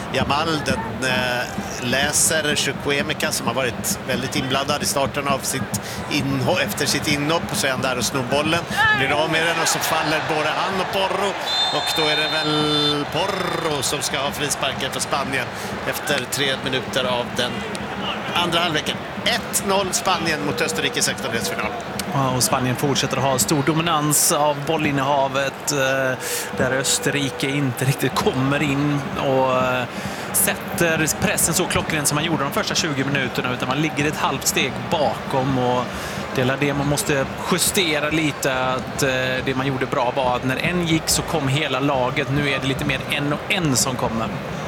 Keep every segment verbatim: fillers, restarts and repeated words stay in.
Jamal. Den eh, läser Chukwuemeka som har varit väldigt inblandad i starten av sitt inhopp, efter sitt inhopp, och så är han där och snor bollen, blir av med den och så faller både han och Porro, och då är det väl Porro som ska ha frisparken för Spanien efter tre minuter av den andra halvleken. ett noll Spanien mot Österrike i sextondelsfinal. Och Spanien fortsätter att ha stor dominans av bollinnehavet där Österrike inte riktigt kommer in och sätter pressen så klockrent som man gjorde de första tjugo minuterna, utan man ligger ett halvt steg bakom, och det är det man måste justera lite. Att det man gjorde bra var att när en gick så kom hela laget. Nu är det lite mer en och en som kommer.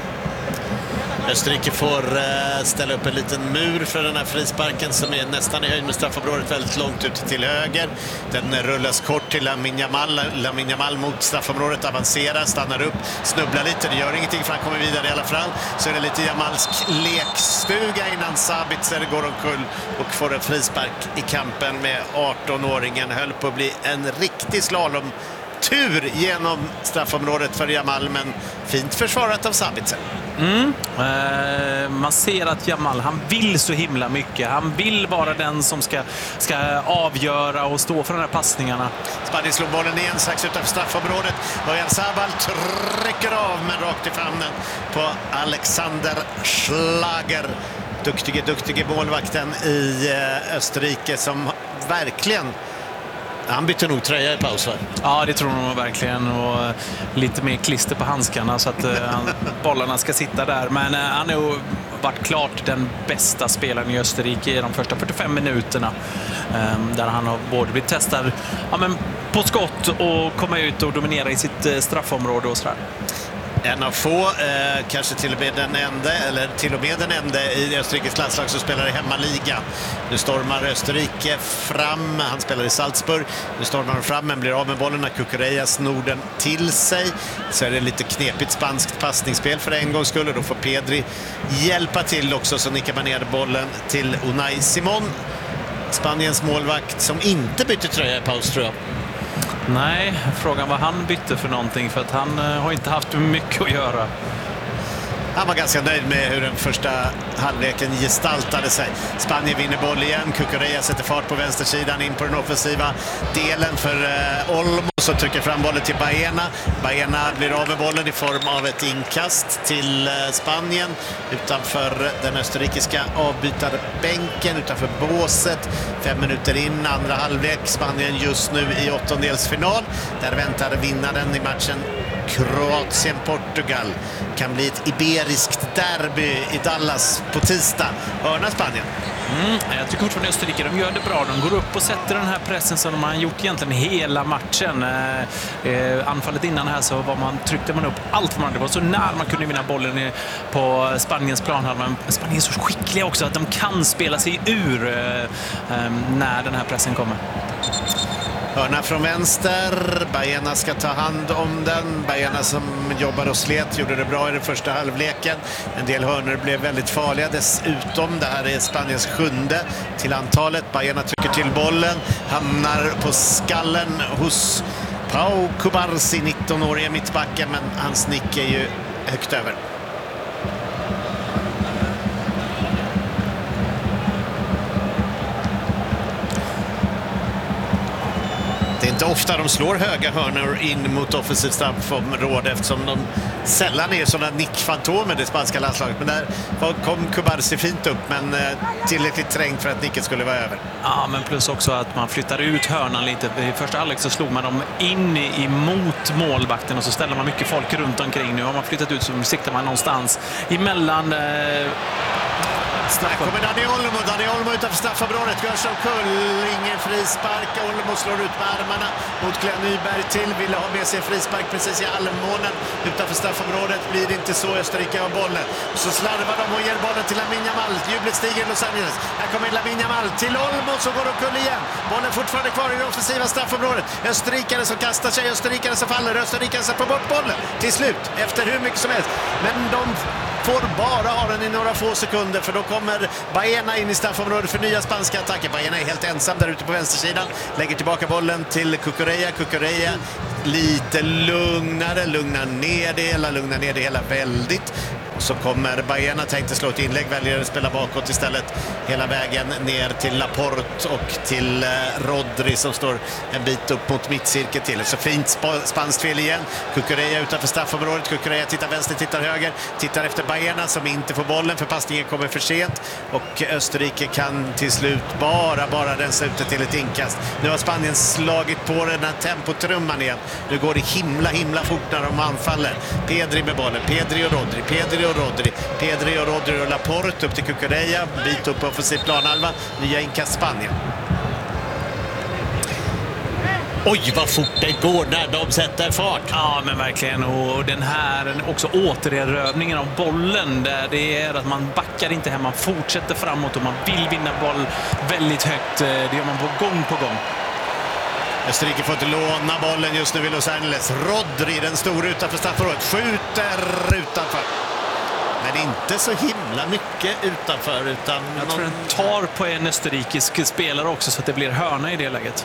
Österrike får ställa upp en liten mur för den här frisparken som är nästan i höjd med straffområdet, väldigt långt ut till höger. Den rullas kort till Lamine Yamal. Lamine Yamal mot straffområdet, avancerar, stannar upp, snubblar lite. Det gör ingenting för han kommer vidare i alla fall. Så är det lite Yamalsk lekstuga innan Sabitzer går omkull och får en frispark i kampen med arton-åringen. Höll på att bli en riktig slalom. Tur genom straffområdet för Jamal, men fint försvarat av Sabitzer. Mm. Eh, man ser att Jamal, han vill så himla mycket. Han vill vara den som ska, ska avgöra och stå för de här passningarna. Spanien slår bollen igen strax utanför straffområdet. Örjan Sabal trycker av, men rakt i famnen på Alexander Schlager. Duktige, duktige målvakten i Österrike som verkligen... Han bytte nog tröja i paus, va? Ja, det tror jag verkligen. Och lite mer klister på handskarna så att uh, bollarna ska sitta där. Men uh, han har ju varit klart den bästa spelaren i Österrike i de första fyrtiofem minuterna. Um, där han har både blivit testad ja, men på skott och komma ut och dominera i sitt uh, straffområde och sådär. En av få, eh, kanske till och med den enda, eller till och med den enda i Österrikes landslag som spelar i hemmaliga. Nu stormar Österrike fram, han spelar i Salzburg. Nu stormar han fram men blir av med bollen när Cucurella snor den till sig. Så är det lite knepigt spanskt passningsspel för en gångs skull, och då får Pedri hjälpa till också, så nickar man ner bollen till Unai Simon. Spaniens målvakt som inte bytte tröja i paus, tror jag. Nej, frågan vad han bytte för någonting, för att han uh, har inte haft mycket att göra. Han var ganska nöjd med hur den första halvleken gestaltade sig. Spanien vinner boll igen. Cucurella sätter fart på vänstersidan in på den offensiva delen för eh, Olmo, som trycker fram bollen till Baena. Baena blir av med bollen i form av ett inkast till eh, Spanien utanför den österrikiska avbytarbänken, utanför båset. Fem minuter in, andra halvlek. Spanien just nu i åttondelsfinal. Där väntar vinnaren i matchen Kroatien-Portugal. Kan bli ett iberiskt derby i Dallas på tisdag. Hörna Spanien. Mm, jag tycker fortfarande Österrike, de gör det bra. De går upp och sätter den här pressen som de har gjort egentligen hela matchen. Eh, eh, anfallet innan här så var man, tryckte man upp allt vad man. Det var så när man kunde vinna bollen på Spaniens planhalva. Men Spanien är så skickliga också att de kan spela sig ur eh, eh, när den här pressen kommer. Hörna från vänster. Baena ska ta hand om den. Baena som jobbar och slet gjorde det bra i den första halvleken. En del hörnor blev väldigt farliga dessutom. Det här är Spaniens sjunde till antalet. Baena trycker till bollen. Hamnar på skallen hos Pau Cubarsí, nitton-årige mittbacken. Men hans nick är ju högt över. Det är inte ofta de slår höga hörnor in mot offensivt straffområde, eftersom de sällan är sådana nickfantomer i det spanska landslaget. Men där kom Cubarsí fint upp, men tillräckligt trängt för att nicken skulle vara över. Ja, men plus också att man flyttar ut hörnan lite. I första halvlek så slog man dem in emot målvakten och så ställer man mycket folk runt omkring. Nu har man flyttat ut, så siktar man någonstans emellan... Eh... Här kommer Dani Olmo, Dani Olmo utanför straffområdet, görs omkull, ingen frispark. Olmo slår ut med armarna mot Glenn Nyberg till, ville ha med sig en frispark precis i allmånen utanför straffområdet. Blir det inte så, Österrike har bollen. Så slarvar de och ger bollen till Lamine Yamal. Jublet stiger i Los Angeles. Här kommer Lamine Yamal till Olmo som går omkull igen. Bollen fortfarande kvar i det offensiva straffområdet. Österrikare som kastar sig, Österrikare som faller, Österrikare som får bort bollen till slut efter hur mycket som helst. Men de får bara ha den i några få sekunder, för då kommer Baena in i straffområdet för nya spanska attacker. Baena är helt ensam där ute på vänstersidan. Lägger tillbaka bollen till Cucurella. Cucurella lite lugnare, lugnar ner det hela, lugnar ner det hela väldigt. så kommer Baena, tänkte slå ett inlägg, väljer att spela bakåt istället hela vägen ner till Laporte och till Rodri som står en bit upp mot mittcirkeln till. Så fint sp spanskt fel igen. Cucurella utanför straffområdet. Cucurella tittar vänster, tittar höger, tittar efter Baena som inte får bollen för passningen kommer för sent och Österrike kan till slut bara bara rensa ut det till ett inkast. Nu har Spanien slagit på den här tempotrumman igen. Nu går det himla himla fort när de anfaller. Pedri med bollen, Pedri och Rodri, Pedri och Rodri, Pedri och Rodri och Laporte upp till Cucurella, bit upp på offensiv planhalva, nya inkast Spanien. Oj, vad fort det går när de sätter fart. Ja, men verkligen. Och den här också återerövningen av bollen där det är att man backar inte hem, man fortsätter framåt och man vill vinna boll väldigt högt. Det gör man på gång på gång. Österrike får inte låna bollen just nu i Los Angeles. Rodri, den stora utanför straffområdet, skjuter utanför. Men inte så himla mycket utanför. Utan jag tror den tar på en österrikisk spelare också så att det blir hörna i det läget.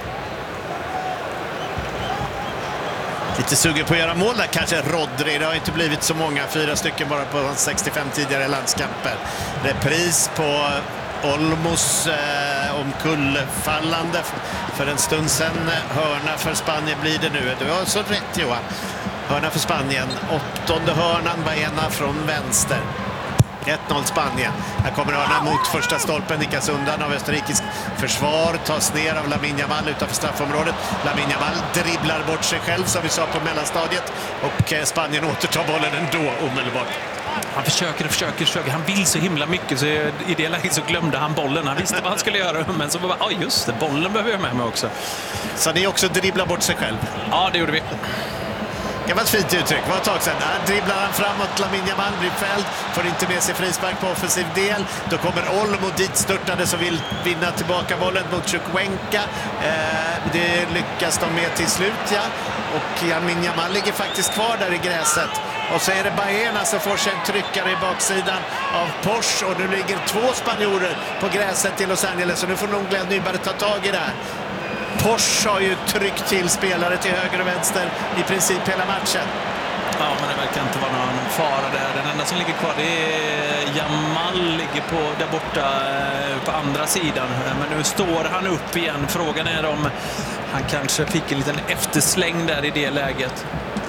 Lite sugen på att göra mål där kanske Rodri. Det har inte blivit så många, fyra stycken bara på sextiofem tidigare landskamper. Repris på Olmos eh, omkullfallande för en stund sedan. Hörna för Spanien blir det nu. Det var så rätt, Johan. Hörna för Spanien. Åttonde hörnan, Baena från vänster. ett noll Spanien. Här kommer hörnan mot första stolpen, nickas undan av österrikisk försvar, tas ner av Lamine Yamal utanför straffområdet. Lamine Yamal dribblar bort sig själv som vi sa på mellanstadiet och Spanien återtar bollen ändå omedelbart. Han försöker och försöker, försöker. Han vill så himla mycket så i det läget så glömde han bollen. Han visste vad han skulle göra men så bara, ja oh, just det, bollen behöver jag med mig också. Så ni också dribblar bort sig själv? Ja, det gjorde vi. Det var ett fint uttryck, det var ett tag sedan. Där dribblar han framåt, Lamine Yamal blir fälld, får inte med sig frispark på offensiv del. Då kommer Olmo dit störtade som vill vinna tillbaka bollen mot Chukwuemeka. Eh, det lyckas de med till slut, ja. Och Lamine Yamal ligger faktiskt kvar där i gräset. Och så är det Baena som får sig en tryckare i baksidan av Porsche. Och nu ligger två spanjorer på gräset i Los Angeles. Så nu får nog Glenn Nyberg ta tag i det här. Porsche har ju tryckt till spelare till höger och vänster i princip hela matchen. Ja, men det verkar inte vara någon fara där. Den enda som ligger kvar det är Yamal, ligger på, där borta på andra sidan. Men nu står han upp igen. Frågan är om han kanske fick en liten eftersläng där i det läget.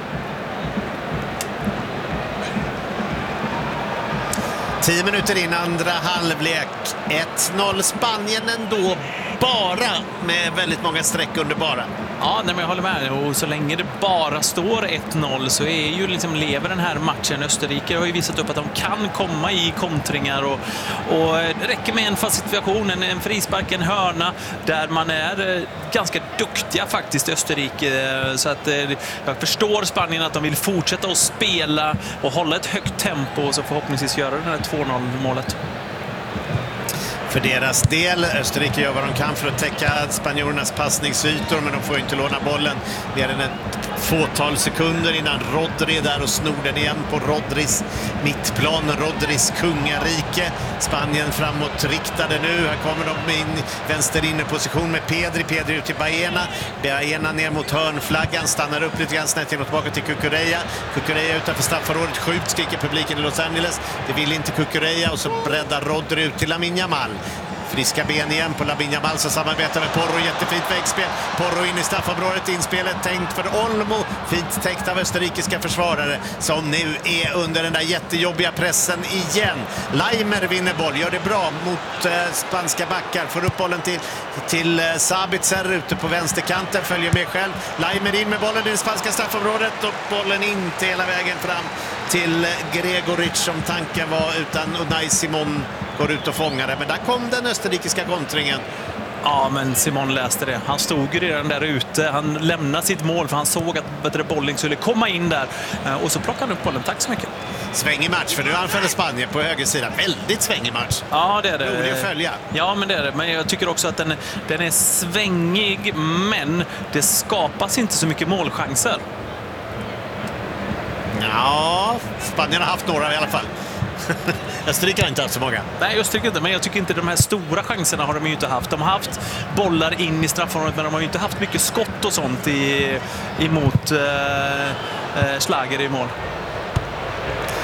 Tio minuter in andra halvlek. ett noll Spanien ändå, bara med väldigt många streck under bara. Ja, nej, men jag håller med. Och så länge det bara står ett noll så är ju liksom, lever den här matchen. Österrike har ju visat upp att de kan komma i kontringar och, och det räcker med en fast situation, en, en frispark, en hörna där man är eh, ganska duktiga faktiskt Österrike. Så att eh, jag förstår Spanien att de vill fortsätta att spela och hålla ett högt tempo och så förhoppningsvis göra det här två noll målet. För deras del, Österrike gör vad de kan för att täcka spanjorernas passningsytor, men de får inte låna bollen mer än ett fåtal sekunder innan Rodri är där och snor den igen på Rodris mittplan, Rodris kungarike. Spanien framåt riktade nu, här kommer de in vänster inne position med Pedri, Pedri ut till Baena, Baena ner mot hörnflaggan, stannar upp lite grann snett in och tillbaka till Cucurella. Cucurella utanför straffområdet, skjut, skriker publiken i Los Angeles. Det vill inte Cucurella och så breddar Rodri ut till Lamine Yamal. Friska ben igen på Lamine Yamal som samarbetar med Porro. Jättefint vägspel. Porro in i straffområdet. Inspelet tänkt för Olmo. Fint täckt av österrikiska försvarare som nu är under den där jättejobbiga pressen igen. Leimer vinner boll. Gör det bra mot eh, spanska backar. Får upp bollen till, till eh, Sabitzer ute på vänsterkanten. Följer med själv. Leimer in med bollen i det spanska straffområdet och bollen inte hela vägen fram till Gregoric som tanken var, utan Unai Simon går ut och fångar det. Men där kom den österrikiska kontringen. Ja, men Simon läste det. Han stod ju redan där ute. Han lämnade sitt mål för han såg att bättre bolling skulle komma in där. Och så plockade han upp bollen. Tack så mycket. Svängig match, för nu anfaller Spanien på högersidan. Väldigt svängig match. Ja, det är det. Rolig att följa. Ja, men det är det. Men jag tycker också att den, den är svängig, men det skapas inte så mycket målchanser. Ja, Spanien har haft några i alla fall. Österrike har inte haft så många. Nej, Österrike inte, men jag tycker inte de här stora chanserna har de ju inte haft. De har haft bollar in i straffområdet, men de har ju inte haft mycket skott och sånt i, emot eh, eh, Schlager i mål.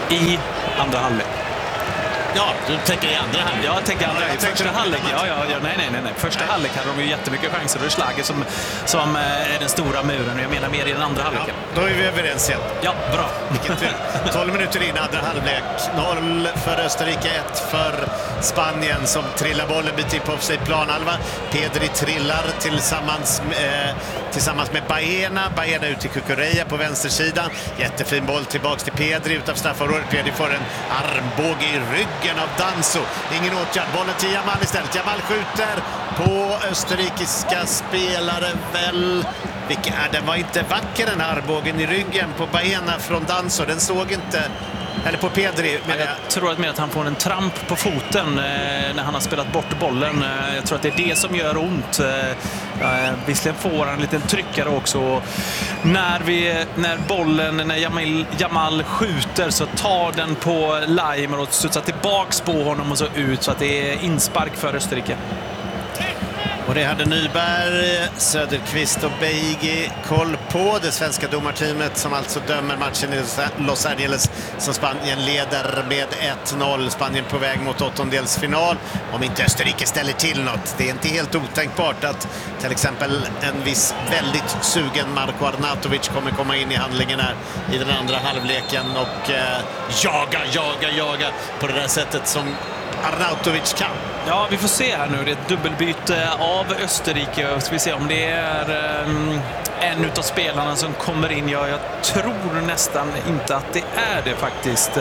i andra halvlek. Ja, du tänker i andra halvlek. Ja, jag tänker andra. Ja, I första halvlek. Ja, ja, ja, nej, nej, nej, nej. Första nej. halvlek hade de ju jättemycket chanser. Och Schlager som, som är den stora muren. Jag menar mer i den andra halvleken. Ja, då är vi överens igen. Ja, bra. Vilken tur. tolv minuter in, andra halvlek. noll för Österrike, ett för Spanien som trillar bollen bit in på sig planhalva. Pedri trillar tillsammans med, eh, tillsammans med Baena. Baena ut till Cucurella på vänstersidan. Jättefin boll tillbaks till Pedri utav straffområdet. Pedri får en armbåge i ryggen av Danso. Ingen åtgärd. Bollen till Jamal istället. Jamal skjuter på österrikiska spelare väl. Vilken är den? Var inte vacker den här armbågen i ryggen på Baena från Danso. Den såg inte... Eller på Pedri. Men jag, jag tror att, med att han får en tramp på foten eh, när han har spelat bort bollen. Eh, jag tror att det är det som gör ont. Eh, visserligen får han en liten tryckare också. När, vi, när bollen, när Jamal, Jamal skjuter så tar den på Laimer och studsar tillbaks på honom och så ut. Så att det är inspark för Österrike. Och det hade Nyberg, Söderqvist och Beigi koll på. Det svenska domarteamet som alltså dömer matchen i Los Angeles som Spanien leder med ett noll. Spanien på väg mot åttondelsfinal. Om inte Österrike ställer till något. Det är inte helt otänkbart att till exempel en viss väldigt sugen Marko Arnautovic kommer komma in i handlingen här i den andra halvleken och eh, jaga, jaga, jaga på det där sättet som Arnautovic kan. Ja, vi får se här nu. Det är ett dubbelbyte av Österrike. Ska vi se om det är um, en av spelarna som kommer in. Ja, jag tror nästan inte att det är det faktiskt.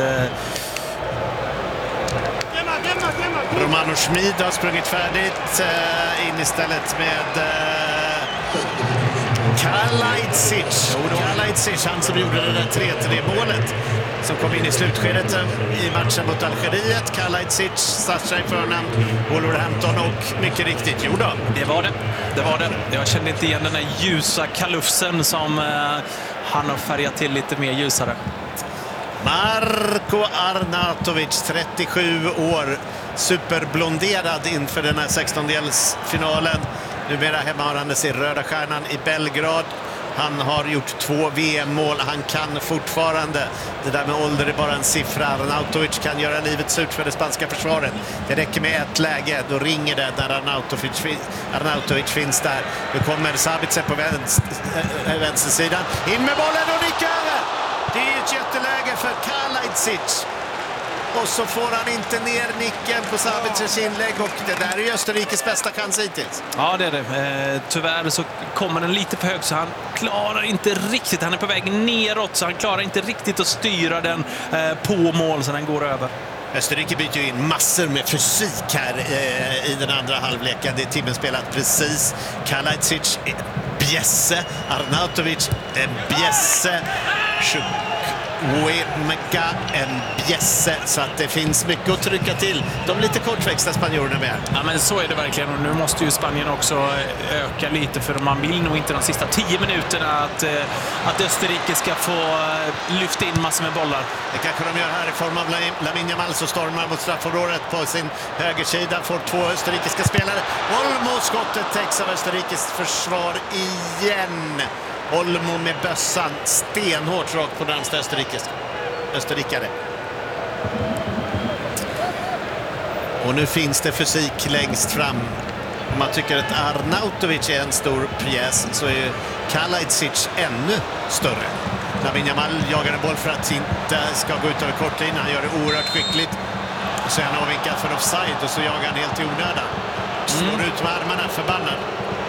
Romano Schmid har sprungit färdigt uh, in istället med uh, Kalajdzic. Kalajdzic, han som gjorde det där tre tre-målet som kom in i slutskedet i matchen mot Algeriet. Kalajdzic, startar i förnamn, Wolverhampton och mycket riktigt, jo då. Det var det, det var det. Jag kände inte igen den där ljusa kalufsen som uh, han har färgat till lite mer ljusare. Marko Arnautovic, trettiosju år, superblonderad inför den här sextondelsfinalen. Numera hemmaharandes i Röda Stjärnan i Belgrad. Han har gjort två V M-mål. Han kan fortfarande. Det där med ålder är bara en siffra. Arnautovic kan göra livet surt för det spanska försvaret. Det räcker med ett läge. Då ringer det när Arnautovic, Arnautovic finns där. Nu kommer Sabitzer på vänster, äh, vänstersidan. In med bollen och nickar över. Det är ett jätteläge för Kalajdzic. Och så får han inte ner nicken på Sabitzers inlägg och det där är Österrikes bästa chans hittills. Ja, det är det. Eh, tyvärr så kommer den lite för högt så han klarar inte riktigt. Han är på väg neråt så han klarar inte riktigt att styra den eh, på mål så den går över. Österrike byter ju in massor med fysik här eh, i den andra halvleken. Det är timmen spelat precis. Kalajdzic, bjässe. Arnautovic, en bjässe. Uemega, en bjässe, så att det finns mycket att trycka till. De lite kortväxta spanjorerna med. Ja, men så är det verkligen och nu måste ju Spanien också öka lite för man vill nog inte de sista tio minuterna att, att Österrike ska få lyfta in massor med bollar. Det kanske de gör här i form av Lamine Yamal som stormar mot straffområdet på sin högersida, får två österrikiska spelare. Olmo, skottet täcks av Österrikes försvar igen. Olmo med bössan stenhårt rakt på närmsta österrikare. Och nu finns det fysik längst fram. Om man tycker att Arnautovic är en stor pjäs så är Kalajdzic ännu större. Lamine Yamal jagar en boll för att inte ska gå ut över kortlinjen. Han gör det oerhört skickligt. Och så är han avvinkad för offside och så jagar han helt i onödan. Slår mm. ut med armarna, förbannad.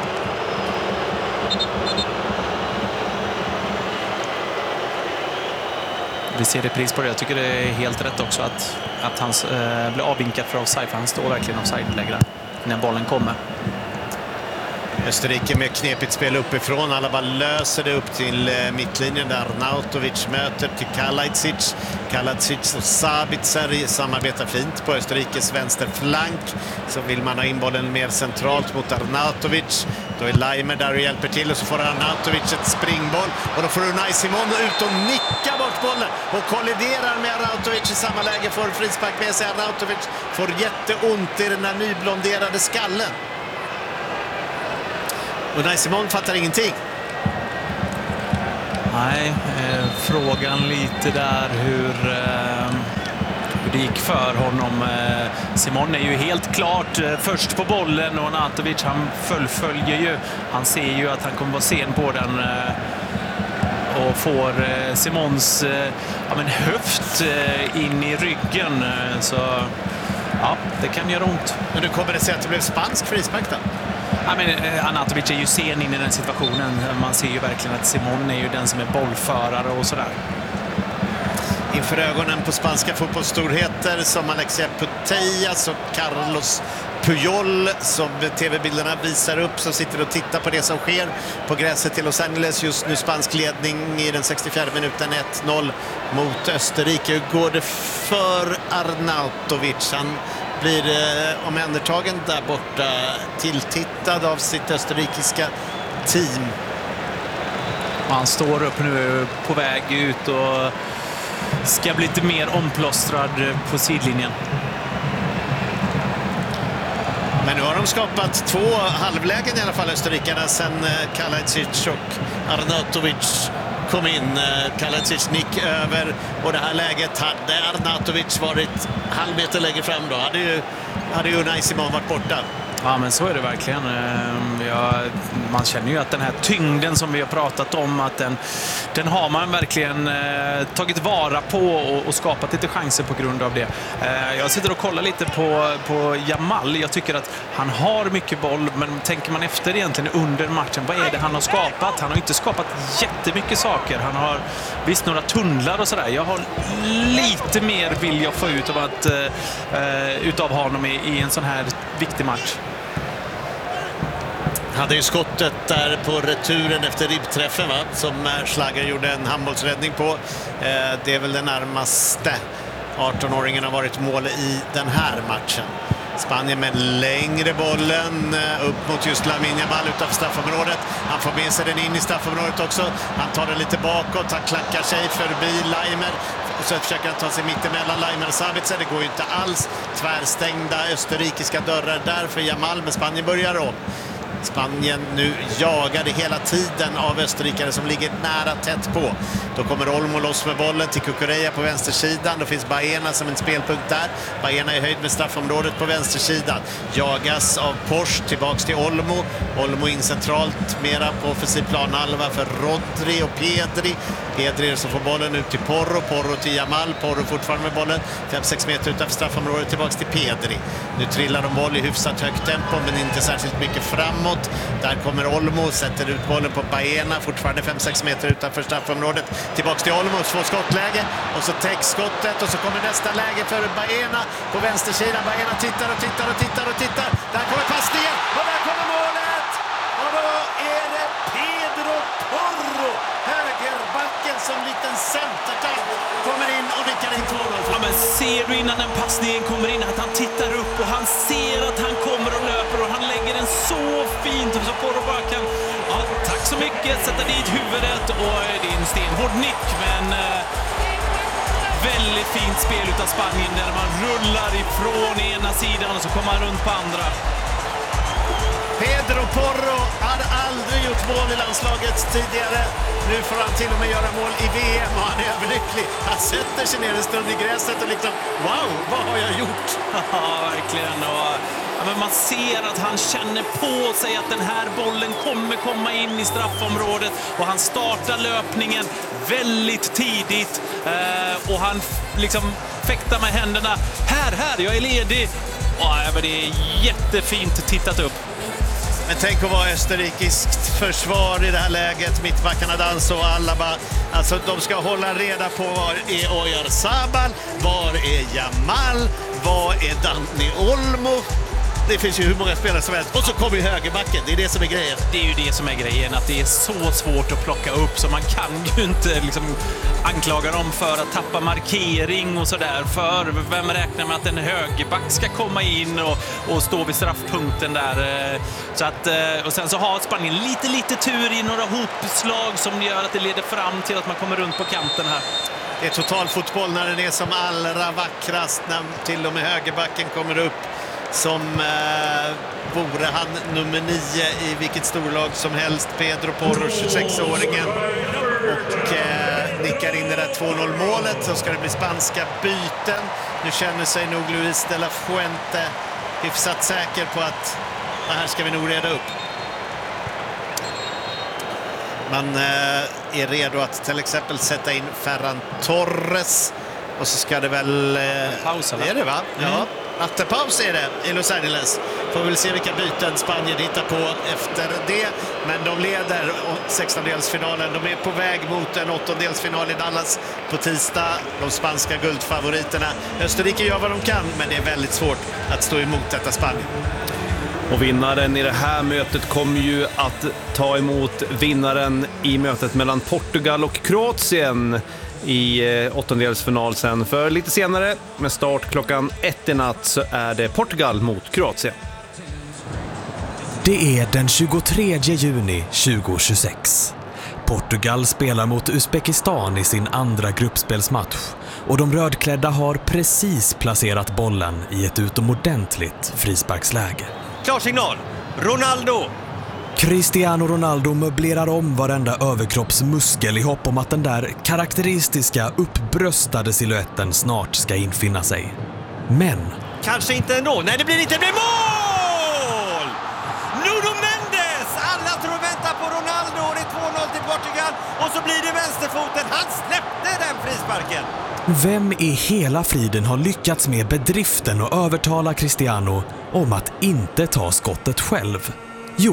Vi ser det pris på det. Jag tycker det är helt rätt också att, att han äh, blir avvinkad för offside. För han står verkligen offside-läge när bollen kommer. Österrike med knepigt spel uppifrån. Alla bara löser det upp till eh, mittlinjen där Arnautovic möter till Kalajdzic. Kalajdzic och Sabitzer samarbetar fint på Österrikes vänsterflank. Så vill man ha in bollen mer centralt mot Arnautovic. Då är Laimer där och hjälper till och så får Arnautovic ett springboll. Och då får Unai Simon ut och nicka bort bollen och kolliderar med Arnautovic i samma läge. Får frispark med sig. Arnautovic får jätteont i den här nyblonderade skallen. Unai Simon fattar ingenting. Nej, eh, frågan lite där hur, eh, hur det gick för honom. Eh, Simon är ju helt klart eh, först på bollen och Arnautovic han fullföljer ju. Han ser ju att han kommer vara sen på den eh, och får eh, Simons eh, ja, men höft eh, in i ryggen. Eh, så ja, det kan göra ont. Men nu kommer det sig att det blev spansk frispark då? Ja, men, eh, Arnautovic är ju sen in i den situationen. Man ser ju verkligen att Simon är ju den som är bollförare och sådär. Inför ögonen på spanska fotbollsstorheter som Alexia Putellas och Carlos Puyol som tv-bilderna visar upp, som sitter och tittar på det som sker på gräset i Los Angeles. Just nu spansk ledning i den sextiofjärde minuten, ett noll mot Österrike. Hur går det för Arnautovic? Han blir eh, omhändertagen där borta, tilltittad av sitt österrikiska team. Han står upp nu på väg ut och ska bli lite mer omplåstrad på sidlinjen. Men nu har de skapat två halvlägen i alla fall, österrikarna, sen Kalajdzic och Arnautovic kom in. Kalajdzic nick över och det här läget hade Arnautovic varit halv meter längre fram då hade ju, hade ju Unai Simon varit borta. Ja, men så är det verkligen. Ja, man känner ju att den här tyngden som vi har pratat om, att den, den har man verkligen eh, tagit vara på och, och skapat lite chanser på grund av det. Eh, jag sitter och kollar lite på, på Yamal. Jag tycker att han har mycket boll, men tänker man efter egentligen under matchen, vad är det han har skapat? Han har inte skapat jättemycket saker. Han har visst några tunnlar och sådär. Jag har lite mer vill jag få ut av, att, eh, utav honom i, i en sån här viktig match. Hade ju skottet där på returen efter ribbträffen, va? Som Schlager gjorde en handbollsräddning på. Eh, det är väl den närmaste arton-åringen har varit mål i den här matchen. Spanien med längre bollen upp mot just Lamine Yamal utanför straffområdet. Han får med sig den in i straffområdet också. Han tar den lite bakåt, han klackar sig förbi Laimer. Och så försöker han ta sig mittemellan Laimer och Sabitzer. Det går ju inte alls. Tvärstängda österrikiska dörrar där för Yamal, men Spanien börjar om. Spanien nu jagade hela tiden av österrikare som ligger nära tätt på. Då kommer Olmo loss med bollen till Cucurella på vänstersidan. Då finns Baena som en spelpunkt där. Baena är höjd med straffområdet på vänstersidan. Jagas av Porsche tillbaks till Olmo. Olmo in centralt, mera på offensiv planhalva för Rodri och Pedri. Pedri som får bollen ut till Porro. Porro till Yamal. Porro fortfarande med bollen. fem sex meter utanför straffområdet tillbaks till Pedri. Nu trillar de boll i hyfsat högt tempo, men inte särskilt mycket framåt. Där kommer Olmo, sätter ut bollen på Baena, fortfarande fem sex meter utanför straffområdet. Tillbaks till Olmo, två skottläge och så täcks skottet och så kommer nästa läge för Baena på vänstersidan. Baena tittar och tittar och tittar och tittar. Där kommer passningen och där kommer målet! Och då är det Pedro Porro, högerbacken, som liten centertank kommer in och nickar in två noll. Ja, men ser du innan den passningen kommer in att han tittar upp och han ser att han kommer och löper och han lägger den så fint så Porro bara kan, ja, tack så mycket, sätta dit huvudet och det är en stenhård nick, men eh, väldigt fint spel utav Spanien där man rullar ifrån ena sidan och så kommer han runt på andra. Pedro Porro hade aldrig gjort mål i landslaget tidigare. Nu får han till och med göra mål i V M och han är överlycklig. Han sätter sig ner en stund i gräset och liksom, wow, vad har jag gjort? Ja, verkligen. Och, ja, men man ser att han känner på sig att den här bollen kommer komma in i straffområdet och han startar löpningen väldigt tidigt eh, och han liksom fäktar med händerna. Här, här, jag är ledig. Ja, men det är jättefint tittat upp. Men tänk att vara österrikiskt försvar i det här läget. Mittbackarna Danso och Alaba. Alltså de ska hålla reda på var är Oyarzabal, var är Yamal, var är Dani Olmo. Det finns ju hur många spelare som helst. Och så kommer ju högerbacken, det är det som är grejen. Det är ju det som är grejen, att det är så svårt att plocka upp så man kan ju inte liksom anklaga dem för att tappa markering och sådär. För vem räknar med att en högerback ska komma in och, och stå vid straffpunkten där. Så att, och sen så har Spanien lite, lite tur i några hopslag som gör att det leder fram till att man kommer runt på kanten här. Det är total fotboll när den är som allra vackrast, när till och med högerbacken kommer upp som eh, vore han nummer nio i vilket storlag som helst. Pedro Porro, tjugosexåringen. och eh, nickar in det där två noll målet. Så ska det bli spanska byten. Nu känner sig nog Luis de la Fuente hyfsat säker på att det här ska vi nog reda upp. Man eh, är redo att till exempel sätta in Ferran Torres. Och så ska det väl... Eh, paus, eller? Är det, va? Mm. Ja. Nattepaus är det i Los Angeles. Får väl se vilka byten Spanien hittar på efter det. Men de leder sextondelsfinalen. De är på väg mot en åttondelsfinal i Dallas på tisdag. De spanska guldfavoriterna. Österrike gör vad de kan, men det är väldigt svårt att stå emot detta Spanien. Och vinnaren i det här mötet kommer ju att ta emot vinnaren i mötet mellan Portugal och Kroatien i åttondelsfinal sen. För lite senare, med start klockan ett i natt, så är det Portugal mot Kroatien. Det är den tjugotredje juni tjugohundratjugosex. Portugal spelar mot Uzbekistan i sin andra gruppspelsmatch och de rödklädda har precis placerat bollen i ett utomordentligt frisparksläge. Klar signal, Ronaldo! Cristiano Ronaldo möblerar om varenda överkroppsmuskel i hopp om att den där karaktäristiska uppbröstade siluetten snart ska infinna sig. Men... Kanske inte ändå. Nej, det blir inte. Det blir mål! Nuno Mendes! Alla tror vänta på Ronaldo. Det är två noll till Portugal. Och så blir det vänsterfoten. Han släppte den frisparken. Vem i hela friden har lyckats med bedriften och övertala Cristiano om att inte ta skottet själv? Jo,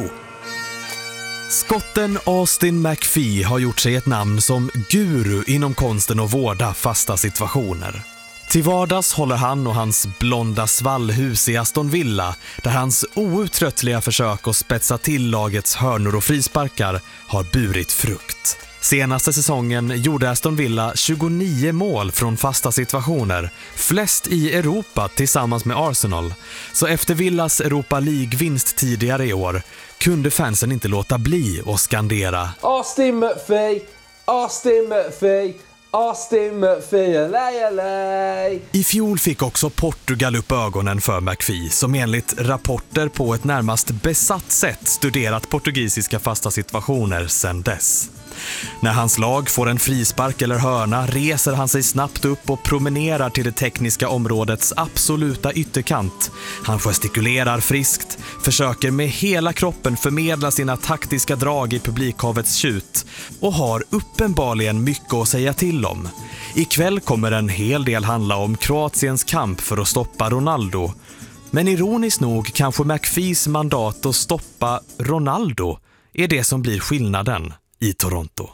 skotten Austin McPhee har gjort sig ett namn som guru inom konsten att vårda fasta situationer. Till vardags håller han och hans blonda svallhus i Aston Villa, där hans outtröttliga försök att spetsa till lagets hörnor och frisparkar har burit frukt. Senaste säsongen gjorde Aston Villa tjugonio mål från fasta situationer, flest i Europa tillsammans med Arsenal. Så efter Villas Europa League-vinst tidigare i år kunde fansen inte låta bli att skandera Austin McPhee, Austin McPhee, Austin McPhee, lej, lej. I fjol fick också Portugal upp ögonen för McPhee, som enligt rapporter på ett närmast besatt sätt studerat portugisiska fasta situationer sedan dess. När hans lag får en frispark eller hörna reser han sig snabbt upp och promenerar till det tekniska områdets absoluta ytterkant. Han gestikulerar friskt, försöker med hela kroppen förmedla sina taktiska drag i publikhavets tjut och har uppenbarligen mycket att säga till om. Ikväll kommer en hel del handla om Kroatiens kamp för att stoppa Ronaldo. Men ironiskt nog kanske McPhees mandat att stoppa Ronaldo är det som blir skillnaden i Toronto.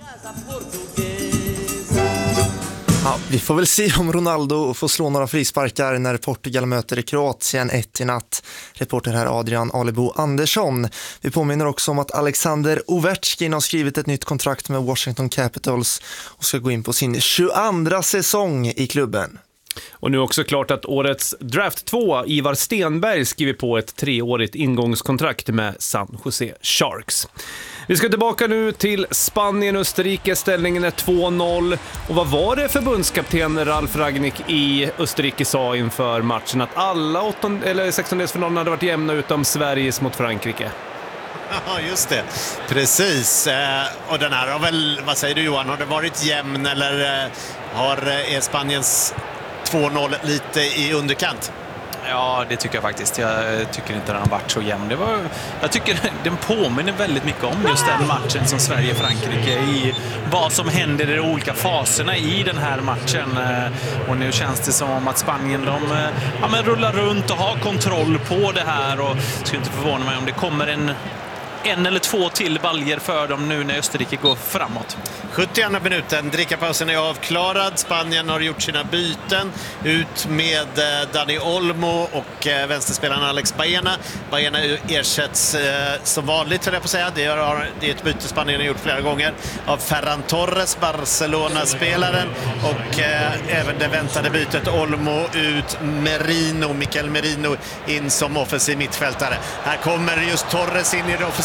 Ja, vi får väl se om Ronaldo får slå några frisparkar när Portugal möter Kroatien ett i natt. Reporter här Adrian Alebo Andersson. Vi påminner också om att Alexander Ovechkin har skrivit ett nytt kontrakt med Washington Capitals och ska gå in på sin tjugoandra säsong i klubben. Och nu är också klart att årets draft två, Ivar Stenberg, skriver på ett treårigt ingångskontrakt med San Jose Sharks. Vi ska tillbaka nu till Spanien och Österrike. Ställningen är två noll. Och vad var det förbundskapten Ralf Rangnick i Österrike sa inför matchen? Att alla åtton, eller sextondelsfinalerna hade varit jämna utom Sveriges mot Frankrike. Ja, just det. Precis. Och den här har väl, vad säger du Johan, har det varit jämn eller har är Spaniens två noll lite i underkant? Ja, det tycker jag faktiskt. Jag tycker inte den har varit så jämn. Det var, jag tycker den påminner väldigt mycket om just den matchen som Sverige-Frankrike i vad som händer i de olika faserna i den här matchen. Och nu känns det som att Spanien de, ja, men rullar runt och har kontroll på det här och skulle inte förvåna mig om det kommer en en eller två till baljer för dem nu när Österrike går framåt. sjuttioandra minuten, drickapausen är avklarad. Spanien har gjort sina byten. Ut med Dani Olmo och vänsterspelaren Alex Baena. Baena ersätts som vanligt, tror jag på att säga. Det är ett byte Spanien har gjort flera gånger av Ferran Torres, Barcelona-spelaren. Och även det väntade bytet Olmo ut, Merino, Mikel Merino in som offensiv mittfältare. Här kommer just Torres in i det offensiva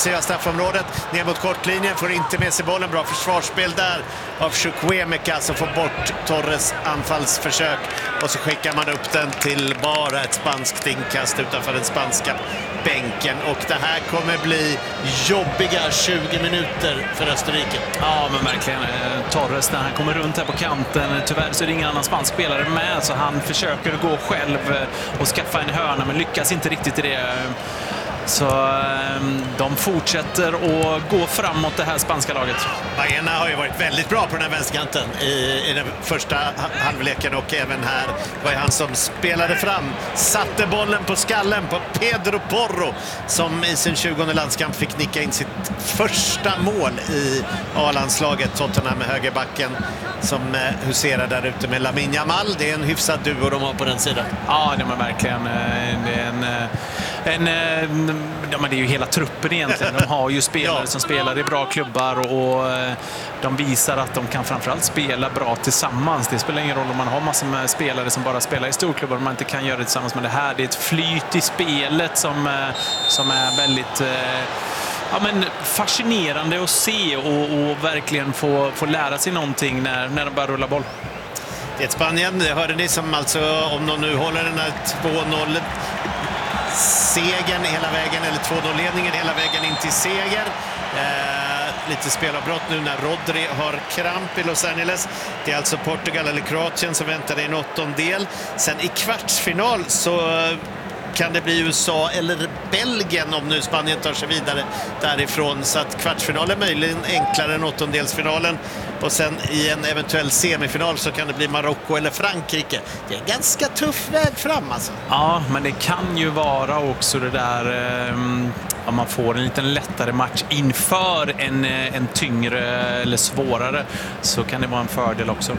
offensiva straffområdet. Ner mot kortlinjen, får inte med sig bollen. Bra försvarsspel där av Chukwuemeka som får bort Torres anfallsförsök. Och så skickar man upp den till bara ett spanskt inkast utanför den spanska bänken. Och det här kommer bli jobbiga tjugo minuter för Österrike. Ja, men verkligen. Torres när han kommer runt här på kanten. Tyvärr så är det ingen annan spansk spelare med, så han försöker gå själv och skaffa en hörna, men lyckas inte riktigt i det. Så de fortsätter att gå framåt det här spanska laget. Baena har ju varit väldigt bra på den här vänsterkanten i, i den första halvleken, och även här var han som spelade fram. Satte bollen på skallen på Pedro Porro som i sin tjugonde landskamp fick nicka in sitt första mål i A-landslaget. Tottenham med högerbacken som huserar där ute med Lamine Yamal. Det är en hyfsad duo de har på den sidan. Ja, det är verkligen det är en, en, en ja, men det är ju hela truppen egentligen. De har ju spelare ja. som spelar i bra klubbar, och de visar att de kan framförallt spela bra tillsammans. Det spelar ingen roll om man har massor med spelare som bara spelar i storklubbar, man inte kan göra det tillsammans med det här. Det är ett flyt i spelet som, som är väldigt ja, men fascinerande att se, och, och verkligen få, få lära sig någonting när, när de börjar rulla boll. Det är ett Spanien, det hörde ni, som alltså, om de nu håller den här två noll segern hela vägen, eller två noll-ledningen hela vägen in till seger. Eh, lite spelavbrott nu när Rodri har kramp i Los Angeles. Det är alltså Portugal eller Kroatien som väntar i en åttondel. Sen i kvartsfinal så kan det bli U S A eller Belgien om nu Spanien tar sig vidare därifrån. Så att kvartsfinalen är möjligen enklare än åttondelsfinalen. Och sen i en eventuell semifinal så kan det bli Marocko eller Frankrike. Det är en ganska tuff väg fram alltså. Ja, men det kan ju vara också det där om ja, man får en liten lättare match inför en, en tyngre eller svårare, så kan det vara en fördel också.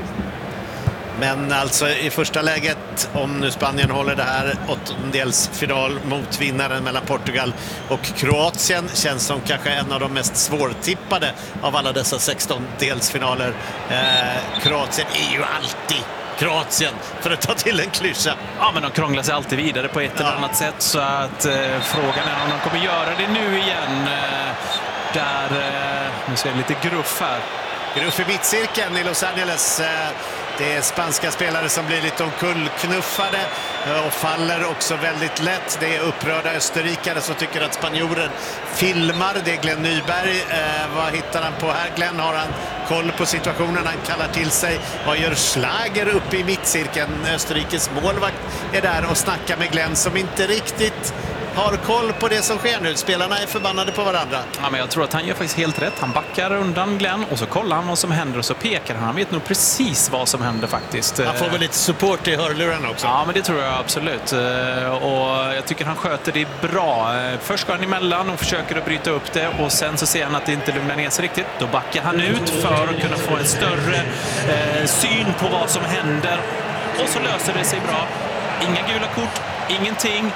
Men alltså i första läget, om nu Spanien håller det här, åttondelsfinal mot vinnaren mellan Portugal och Kroatien, känns som kanske en av de mest svårtippade av alla dessa sextondelsfinaler. Eh, Kroatien är ju alltid Kroatien, för att ta till en klyscha. Ja, men de krånglar sig alltid vidare på ett ja. eller annat sätt, så att eh, frågan är om de kommer göra det nu igen. Eh, där, eh, nu ser jag lite gruff här. Gruff i mittcirkeln i Los Angeles. Eh, Det är spanska spelare som blir lite omkullknuffade och faller också väldigt lätt. Det är upprörda österrikare som tycker att spanjorer filmar. Det är Glenn Nyberg. Eh, vad hittar han på här? Glenn, har han koll på situationen? Han kallar till sig. Vad gör Schlager uppe i mittcirkeln? Österrikes målvakt är där och snackar med Glenn som inte riktigt har koll på det som sker nu. Spelarna är förbannade på varandra. Ja, men jag tror att han gör faktiskt helt rätt. Han backar undan Glenn och så kollar han vad som händer och så pekar han. Han vet nog precis vad som händer faktiskt. Han får väl lite support i hörluren också. Ja, men det tror jag absolut. Och jag tycker han sköter det bra. Först går han emellan och försöker att bryta upp det, och sen så ser han att det inte lugnar ner sig riktigt. Då backar han ut för att kunna få en större eh, syn på vad som händer. Och så löser det sig bra. Inga gula kort, ingenting.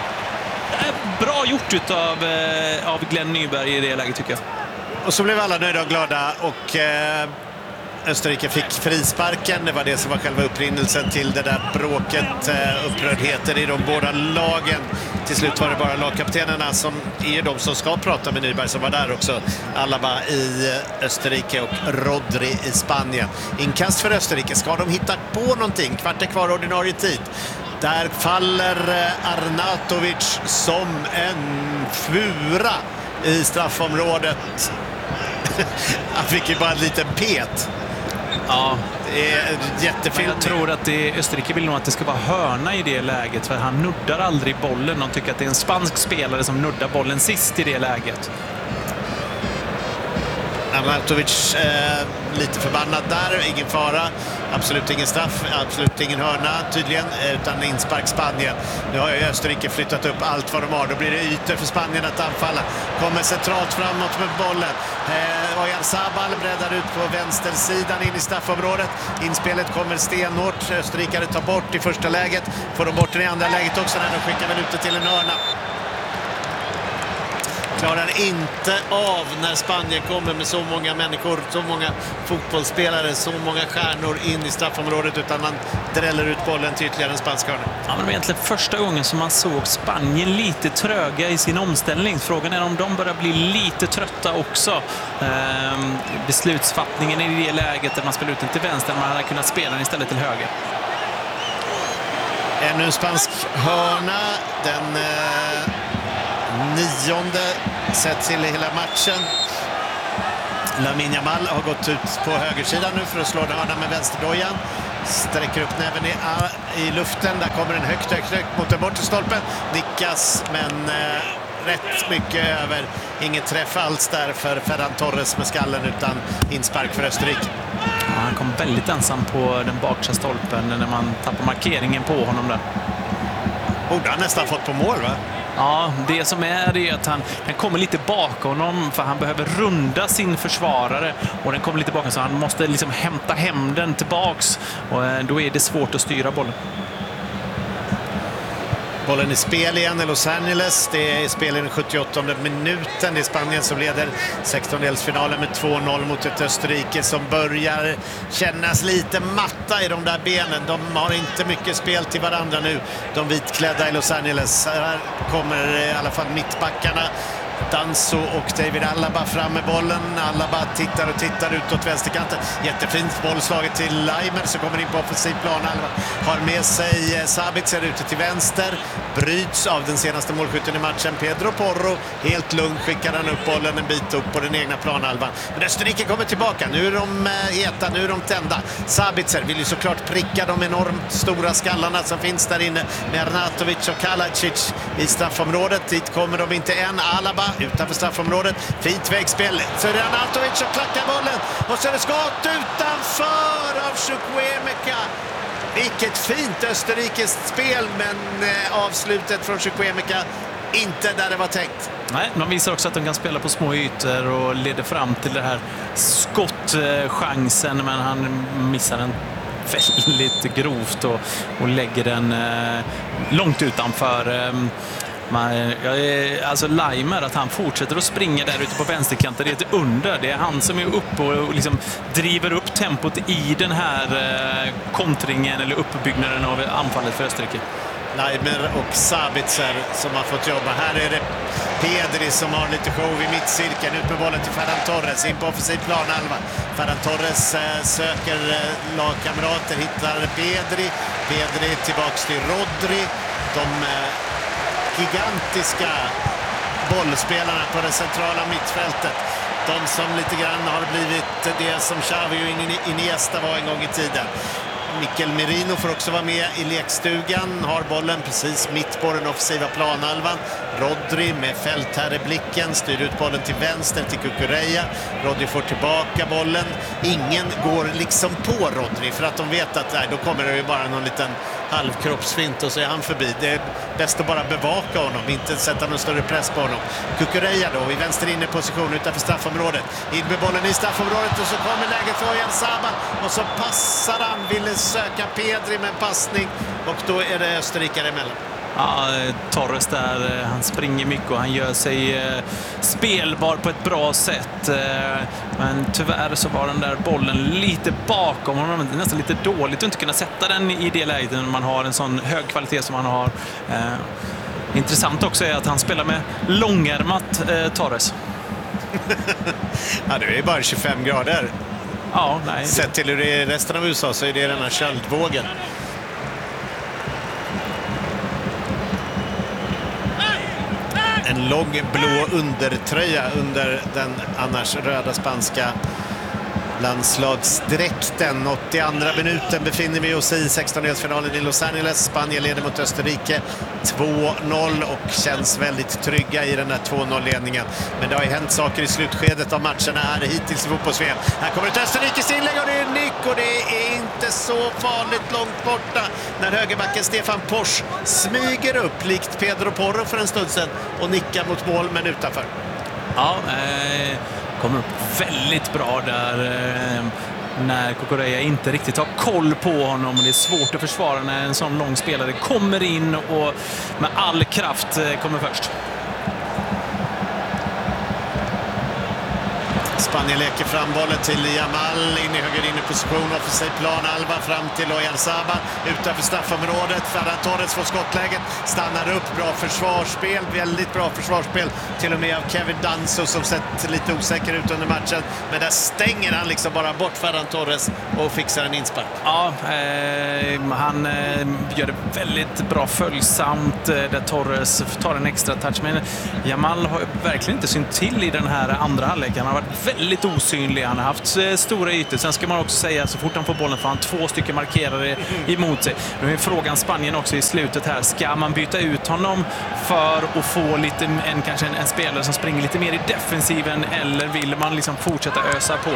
Bra gjort av, eh, av Glenn Nyberg i det läget, tycker jag. Och så blev alla nöjda och glada, och eh, Österrike fick frisparken. Det var det som var själva upprinnelsen till det där bråket, eh, upprördheter i de båda lagen. Till slut var det bara lagkaptenerna som är de som ska prata med Nyberg, som var där också. Alaba i Österrike och Rodri i Spanien. Inkast för Österrike. Ska de hitta på någonting? Kvart är kvar ordinarie tid. Där faller Arnautovic som en fura i straffområdet. Han fick ju bara en liten pet. Ja, det är jättefint. Jag tror att det, Österrike vill nog att det ska vara hörna i det läget, för han nuddar aldrig bollen. De tycker att det är en spansk spelare som nuddar bollen sist i det läget. Arnautovic eh, lite förbannad där, ingen fara, absolut ingen straff, absolut ingen hörna tydligen, utan inspark Spanien. Nu har ju Österrike flyttat upp allt vad de har, då blir det ytor för Spanien att anfalla. Kommer centralt framåt med bollen. Eh, Oyarzabal breddar ut på vänstersidan in i straffområdet. Inspelet kommer stenhårt, Österrikare tar bort i första läget, får de bort den i andra läget också när de skickar väl ut det till en hörna. klarar inte av när Spanien kommer med så många människor, så många fotbollsspelare, så många stjärnor in i straffområdet, utan man dräller ut bollen till ytterligare en spansk hörna. Ja, men det var egentligen första gången som man såg Spanien lite tröga i sin omställning. Frågan är om de börjar bli lite trötta också. Ehm, beslutsfattningen i det läget där man spelar ut den till vänster, man hade kunnat spela den istället till höger. Ännu en spansk hörna, den eh, nionde sett till hela matchen. Lamine Yamal har gått ut på högersidan nu för att slå den hörna med vänsterdojan. Sträcker upp näven i, i luften, där kommer en högt, högt, högt mot den bortre stolpen. Nickas, men eh, rätt mycket över. Ingen träff alls där för Ferran Torres med skallen, utan inspark för Österrike. Ja, han kom väldigt ensam på den bakre stolpen när man tappar markeringen på honom där. Borde han nästan fått på mål, va? Ja, det som är det är att han, den kommer lite bakom honom, för han behöver runda sin försvarare, och den kommer lite bakom, så han måste liksom hämta hem den tillbaks, och då är det svårt att styra bollen. Bollen i spel igen i Los Angeles. Det är spel i den sjuttioåttonde minuten. Det är Spanien som leder sextondelsfinalen med två noll mot ett Österrike som börjar kännas lite matta i de där benen. De har inte mycket spel till varandra nu, de vitklädda i Los Angeles. Här kommer i alla fall mittbackarna Danso och David Alaba fram med bollen. Alaba tittar och tittar utåt vänsterkanten. Jättefint bollslaget till Leimer som kommer in på offensiv plan. Alaba har med sig Sabitzer ute till vänster. Bryts av den senaste målskytten i matchen, Pedro Porro. Helt lugn skickar han upp bollen en bit upp på den egna planhalvan. Men Österrike kommer tillbaka. Nu är de heta, nu är de tända. Sabitzer vill ju såklart pricka de enormt stora skallarna som finns där inne med Arnautovic och Kalacic i straffområdet. Dit kommer de inte än. Alaba utanför straffområdet. Fint vägspel. Så är det Arnautovic som klackar bollen. Och så är det skott utanför av Chukwuemeka. Vilket fint österrikiskt spel, men eh, avslutet från Chukwuemeka inte där det var tänkt. Nej, de visar också att de kan spela på små ytor och leder fram till det här skottchansen, men han missar den väldigt grovt och, och lägger den eh, långt utanför. Eh, Man, alltså Leimer, att han fortsätter att springa där ute på vänsterkanten, det är ett under. Det är han som är uppe och liksom driver upp tempot i den här eh, kontringen eller uppbyggnaden av anfallet för Österrike. Leimer och Sabitzer som har fått jobba. Här är det Pedri som har lite show i mittcirkeln. Ut med bollen till Ferran Torres in på offensiv plan halva. Ferran Torres eh, söker eh, lagkamrater, hittar Pedri. Pedri tillbaks till Rodri. De eh, gigantiska bollspelarna på det centrala mittfältet. De som lite grann har blivit det som Xavi och Iniesta var en gång i tiden. Mikel Merino får också vara med i lekstugan. Har bollen precis mitt på den offensiva planhalvan. Rodri med fältherreblicken styr ut bollen till vänster till Cucurella. Rodri får tillbaka bollen. Ingen går liksom på Rodri för att de vet att nej, då kommer det ju bara någon liten halvkroppsfint och så är han förbi. Det är bäst att bara bevaka honom, inte sätta någon större press på honom. Cucurella då i vänster inne position utanför straffområdet. In med bollen i straffområdet och så kommer läget för Oyan Saba och så passar han, ville söka Pedri med en passning och då är det Österrike emellan. Ja, Torres där, han springer mycket och han gör sig eh, spelbar på ett bra sätt. Eh, men tyvärr så var den där bollen lite bakom honom, nästan lite dåligt att inte kunna sätta den i det läget när man har en sån hög kvalitet som han har. Eh, intressant också är att han spelar med långärmat eh, Torres. Ja, det är bara tjugofem grader. Ja, nej. Sett till hur det är i resten av U S A så är det den här köldvågen. En lång blå undertröja under den annars röda spanska landslagsdräkten. åttioandra minuten befinner vi oss i sextondelsfinalen i Los Angeles. Spanien leder mot Österrike två noll och känns väldigt trygga i den där två noll-ledningen. Men det har ju hänt saker i slutskedet av matcherna här hittills i fotbolls-V M. Här kommer ett Österrikes inlägg och det är nick och det är inte så farligt långt borta när högerbacken Stefan Posch smyger upp likt Pedro Porro för en stund sedan och nickar mot mål men utanför. Ja, eh... kommer upp väldigt bra där eh, när Cucurella inte riktigt har koll på honom. Det är svårt att försvara när en sån lång spelare kommer in och med all kraft eh, kommer först. Spanien leker fram bollen till Yamal in i höger inne position, offensiv plan, Alba fram till Oyarzabal utanför straffområdet. Ferran Torres får skottläget, stannar upp, bra försvarsspel, väldigt bra försvarsspel till och med av Kevin Danso som sett lite osäker ut under matchen, men där stänger han liksom bara bort Ferran Torres och fixar en inspark. Ja, eh, han eh, gör det väldigt bra följsamt eh, där Torres tar en extra touch, men Yamal har verkligen inte synt till i den här andra halvleken. Han har varit väldigt osynlig, han har haft eh, stora ytor. Sen ska man också säga, så fort han får bollen får han två stycken markerare emot sig. Nu är frågan Spanien också i slutet här, ska man byta ut honom för att få lite, en, kanske en, en spelare som springer lite mer i defensiven, eller vill man liksom fortsätta ösa på?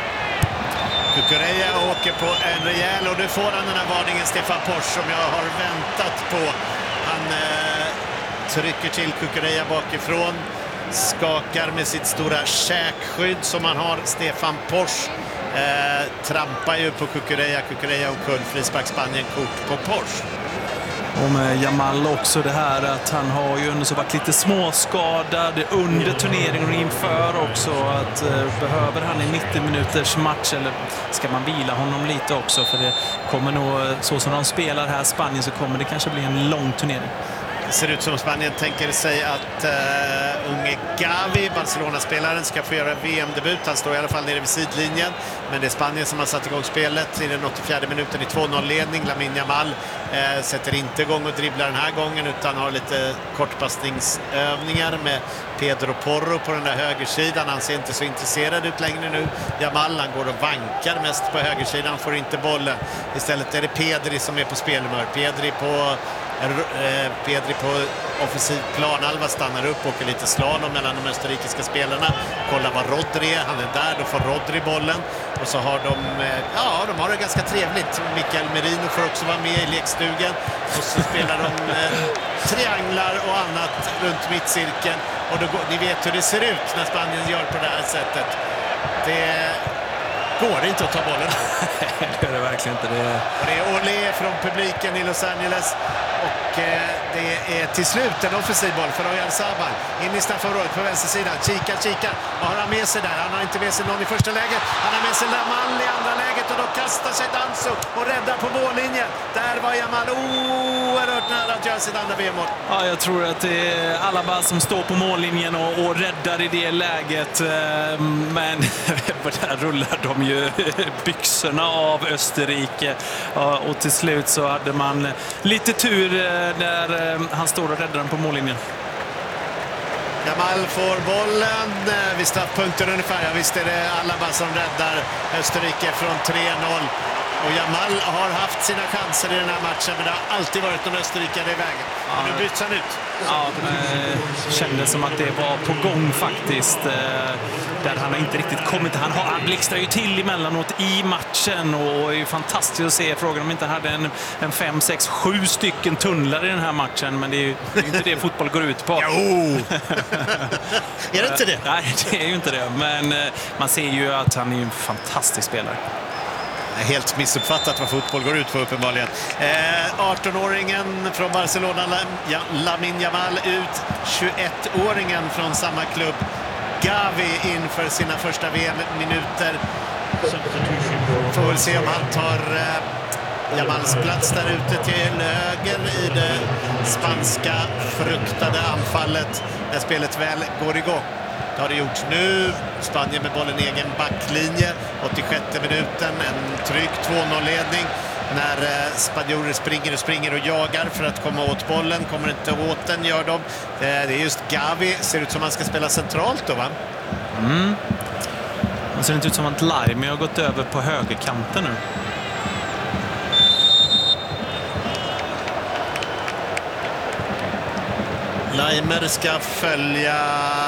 Cucurella åker på en rejäl, och nu får han den här varningen Stefan Posch som jag har väntat på. Han eh, trycker till Cucurella bakifrån, skakar med sitt stora käkskydd som han har. Stefan Posch eh, trampar ju på Cucurella. Cucurella och kull, frispark Spanien, kort på Posch. Och med Yamal också det här att han har ju ändå så varit lite småskadad under turneringen och inför också, att eh, behöver han en nittio minuters match eller ska man vila honom lite också, för det kommer nog, så som de spelar här Spanien, så kommer det kanske bli en lång turnering. Det ser ut som Spanien tänker sig att uh, unge Gavi, Barcelona-spelaren, ska få göra V M-debut. Han står i alla fall nere vid sidlinjen. Men det är Spanien som har satt igång spelet i den åttiofjärde minuten i två noll-ledning. Lamine Yamal uh, sätter inte igång och dribblar den här gången, utan har lite kortpassningsövningar med Pedro Porro på den där högersidan. Han ser inte så intresserad ut längre nu. Yamal, han går och vankar mest på högersidan, får inte bollen. Istället är det Pedri som är på spelhumör. Pedri på... Pedri på offensiv plan, Alva stannar upp och åker lite slalom mellan de österrikiska spelarna. Kolla vad Rodri är, han är där, då får Rodri bollen. Och så har de, ja, de har det ganska trevligt. Mikael Merino får också vara med i lekstugan. Och så spelar de eh, trianglar och annat runt mittcirkeln. Och då, ni vet hur det ser ut när Spanien gör på det här sättet. Det går inte att ta bollen. Det är det verkligen inte. Det är... Och det är Olé från publiken i Los Angeles. Och eh, det är till slut en offensiv boll för Oyarzabal. In i straffområdet på vänstersidan. Kika, kika. Vad har han med sig där? Han har inte med sig någon i första läget. Han har med sig Yamal i andra läget. Och då kastar sig Danso och räddar på mållinjen. Där var Yamal oerhört nära att göra sitt andra V M-mål. Ja, jag tror att det är Alaba som står på mållinjen och, och räddar i det läget. Men där rullar de ju byxorna av Österrike. Och till slut så hade man lite tur där han står och räddar den på mållinjen. Yamal får bollen vid straffpunkten ungefär. Ja, visst är det Alaba som räddar Österrike från tre noll. Och Yamal har haft sina chanser i den här matchen, men det har alltid varit någon österrikare i vägen. Ja, nu byts han ut. Ja, det kändes som att det var på gång faktiskt. Där han har inte riktigt kommit. Han, har, han blixtrar ju till emellanåt i matchen och är ju fantastiskt att se. Frågan om inte hade en, en fem, sex, sju stycken tunnlar i den här matchen, men det är ju det är inte det fotboll går ut på. Jo! Är det inte det? Nej, det är ju inte det. Men man ser ju att han är en fantastisk spelare. Helt missuppfattat vad fotboll går ut på uppenbarligen. Eh, arton-åringen från Barcelona, Lamine Yamal, ut. tjugoett-åringen från samma klubb, Gavi, inför sina första V M-minuter. Får väl se om han tar eh, Yamals plats där ute till höger i det spanska fruktade anfallet när spelet väl går igång. Det har det gjorts nu. Spanien med bollen i egen backlinje. åttiosjätte minuten, en trygg två noll-ledning. När eh, spanjorer springer och springer och jagar för att komma åt bollen. Kommer inte åt den, gör de. Eh, det är just Gavi. Ser ut som man ska spela centralt då, va? Mm. Det ser inte ut som att Laime har gått över på högerkanten nu. Laimer ska följa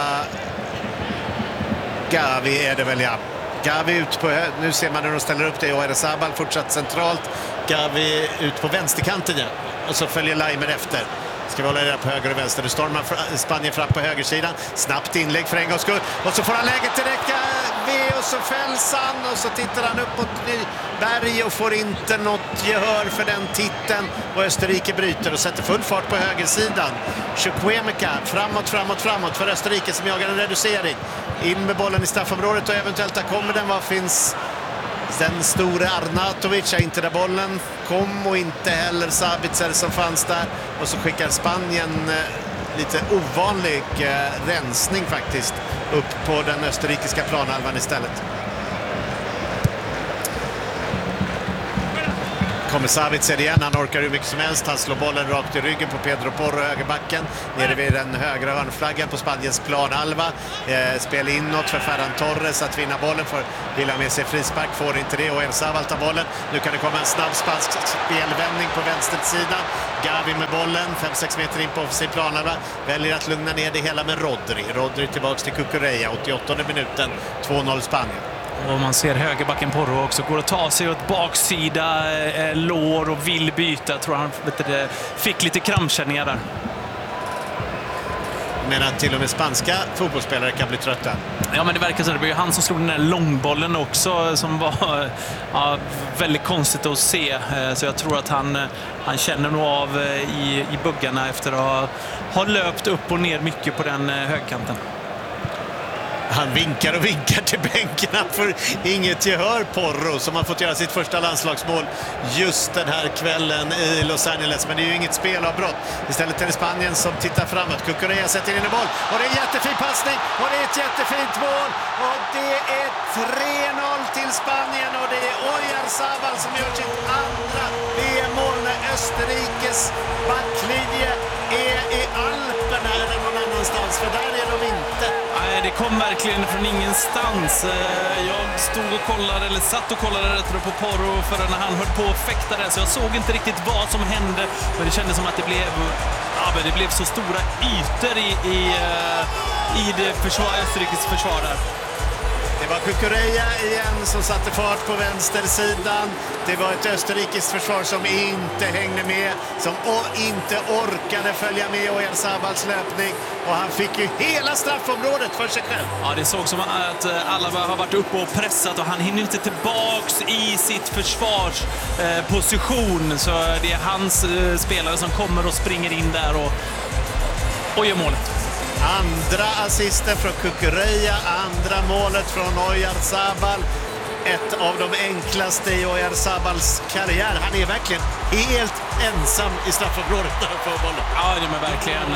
Gavi, är det väl, ja. Gavi ut på, nu ser man när de ställer upp det, Oyarzabal fortsatt centralt. Gavi ut på vänsterkanten, ja. Och så följer Laimer efter. Ska vi hålla det där på höger och vänster. Nu stormar Spanien fram på högersidan. Snabbt inlägg för en gångs skull. Och så får han läget direkt. Gavi och så fälls han och så tittar han upp mot Nyberg och får inte något gehör för den titeln. Och Österrike bryter och sätter full fart på högersidan. Chukwuemeka framåt, framåt, framåt för Österrike som jagar en reducering. In med bollen i straffområdet och eventuellt där kommer den. Vad finns den stora Arnautovic? Är inte där bollen kom och inte heller Sabitzer som fanns där. Och så skickar Spanien lite ovanlig eh, rensning faktiskt upp på den österrikiska planhalvan istället. Kommer Sabitzer igen, han orkar hur mycket som helst, han slår bollen rakt i ryggen på Pedro Porro, högerbacken, nere vid den högra hörnflaggan på Spaniens planhalva. Eh, spel inåt för Ferran Torres att vinna bollen, för vill ha med sig frispark, får inte det, och Oyarzabal tar bollen. Nu kan det komma en snabb spansk spelvändning på vänstersidan. Gavi med bollen, fem sex meter in på offensiv planhalva, väljer att lugna ner det hela med Rodri. Rodri tillbaks till Cucurella, åttioåttonde minuten, två noll Spanien. Och man ser högerbacken Porro också går att ta sig åt baksida eh, lår och vill byta. Jag tror han vet du, fick lite krampkänningar där. Men att till och med spanska fotbollsspelare kan bli trötta. Ja, men det verkar så. Det var ju han som slog den där långbollen också som var ja, väldigt konstigt att se. Så jag tror att han, han känner nog av i, i buggarna efter att ha, ha löpt upp och ner mycket på den högkanten. Han vinkar och vinkar till bänken. Han får inget gehör, Porro, som har fått göra sitt första landslagsmål just den här kvällen i Los Angeles. Men det är ju inget spelavbrott. Istället är det Spanien som tittar framåt. Cucurella sätter in en boll. Och det är en jättefin passning. Och det är ett jättefint mål. Och det är tre noll till Spanien. Och det är Oyarzabal som gör sitt andra V M-mål när Österrikes backlinje är i Alperna eller någon annanstans. För där är de inte. Nej, det kom verkligen från ingenstans. Jag stod och kollade, eller satt och kollade rätt på Porro för när han höll på och fäktade, så jag såg inte riktigt vad som hände. Men det kändes som att det blev, ja, men det blev så stora ytor i, i, i det försvar, Österrikes försvar där. Det var Cucurella igen som satte fart på vänstersidan. Det var ett österrikiskt försvar som inte hängde med, som inte orkade följa med Oyarzabals löpning. Och han fick ju hela straffområdet för sig själv. Ja, det såg som att alla har varit uppe och pressat och han hinner inte tillbaks i sitt försvarsposition. Så det är hans spelare som kommer och springer in där och, och gör målet. Andra assisten från Cucurella, andra målet från Oyarzabal. Ett av de enklaste i Oyarzabals karriär. Han är verkligen helt ensam i straffområdet när han får bollen. Ja, det är verkligen.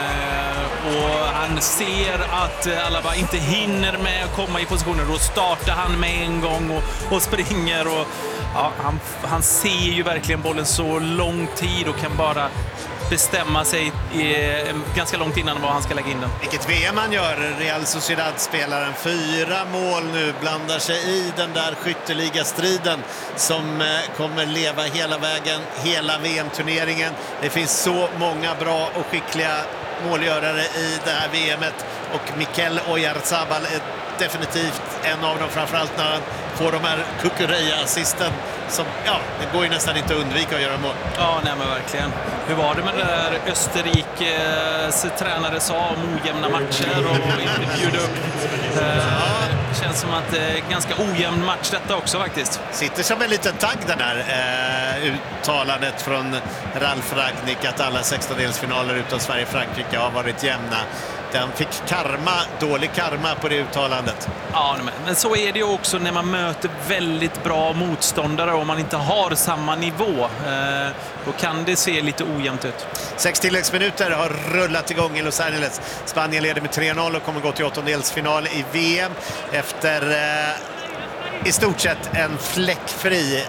Och han ser att Alaba inte hinner med att komma i positioner. Då startar han med en gång och, och springer. Och, ja, han, han ser ju verkligen bollen så lång tid och kan bara bestämma sig i, ganska långt innan vad han ska lägga in den. Vilket V M han gör, Real Sociedad-spelaren. Fyra mål nu, blandar sig i den där skytteligastriden som kommer leva hela vägen, hela V M-turneringen. Det finns så många bra och skickliga målgörare i det här V M-et och Mikel Oyarzabal är definitivt en av dem, framförallt när han får de här Cucurella-assisten som, ja, det går ju nästan inte att undvika att göra mål. Ja, nej men verkligen. Hur var det med det där Österrikes tränare sa om ojämna matcher och inte bjuda upp? Eh, känns som att det är ganska ojämn match detta också faktiskt. Sitter som en liten tagg den här eh, uttalandet från Ralf Rangnick att alla sextondelsfinaler utom Sverige-Frankrike har varit jämna. Den fick karma, dålig karma på det uttalandet. Ja, men så är det ju också när man möter väldigt bra motståndare och man inte har samma nivå. Eh, då kan det se lite ojämnt ut. Sex tilläggsminuter har rullat igång i Los Angeles. Spanien leder med tre noll och kommer gå till åttondelsfinal i V M efter eh, i stort sett en fläckfri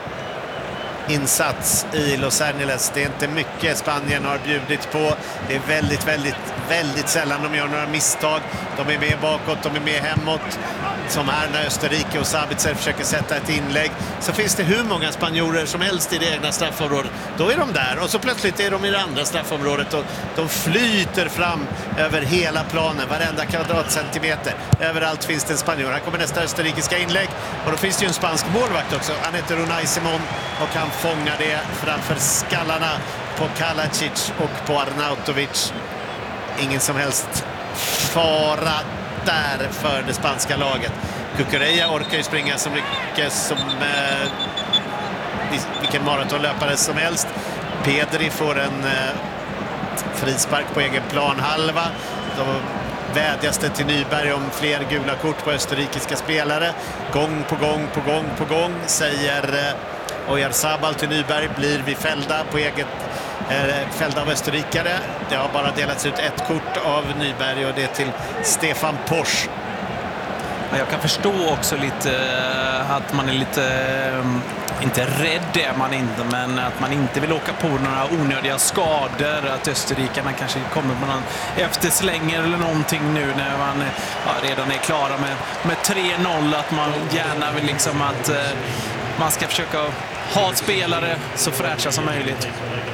insats i Los Angeles. Det är inte mycket Spanien har bjudit på. Det är väldigt, väldigt, väldigt sällan de gör några misstag. De är med bakåt, de är med hemåt. Som här när Österrike och Sabitzer försöker sätta ett inlägg. Så finns det hur många spanjorer som helst i det egna straffområdet. Då är de där och så plötsligt är de i det andra straffområdet. Och de flyter fram över hela planen, varenda kvadratcentimeter. Överallt finns det en spanjor. Här kommer nästa österrikiska inlägg. Och då finns det ju en spansk målvakt också. Han heter Unai Simon och han fångar det framför skallarna på Kalacic och på Arnautovic. Ingen som helst fara där för det spanska laget. Cucurella orkar ju springa så mycket som eh, vilken maratonlöpare som helst. Pedri får en eh, frispark på egen planhalva. Då vädjas det till Nyberg om fler gula kort på österrikiska spelare. Gång på gång på gång på gång säger eh, Oyarzabal till Nyberg, blir vi fällda på eget eh, fällda av österrikare. Det har bara delats ut ett kort av Nyberg och det till Stefan Posch. Jag kan förstå också lite att man är lite, inte rädd är man inte, men att man inte vill åka på några onödiga skador. Att österrikarna kanske kommer på någon efterslänger eller någonting nu när man ja, redan är klara med, med tre noll. Att man gärna vill liksom att eh, man ska försöka ha spelare så fräscha som möjligt.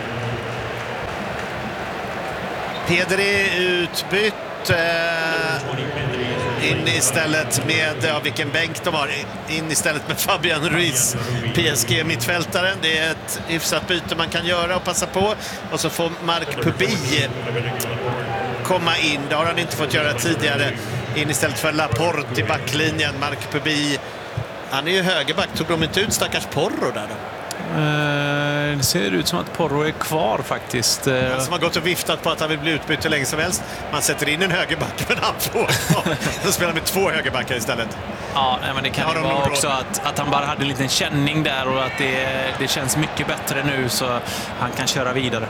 Pedri utbytt. Eh... In istället med, ja, vilken bänk de har, in istället med Fabian Ruiz, P S G-mittfältaren. Det är ett hyfsat byte man kan göra och passa på. Och så får Marc Pubi komma in, det har han inte fått göra tidigare. In istället för Laporte i backlinjen. Marc Pubi, han är ju högerback, tog de inte ut stackars Porro där då? Uh, det ser ut som att Porro är kvar faktiskt. Uh, han som har gått och viftat på att han vill bli utbytt hur länge som helst. Man sätter in en högerback men han får. Då spelar med två högerbackar istället. Ja, men det kan ju vara också att, att han bara hade en liten känning där och att det, det känns mycket bättre nu så han kan köra vidare.